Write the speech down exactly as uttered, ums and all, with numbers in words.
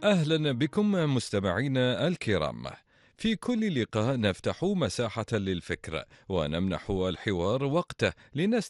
أهلا بكم مستمعينا الكرام. في كل لقاء نفتح مساحة للفكر ونمنح الحوار وقته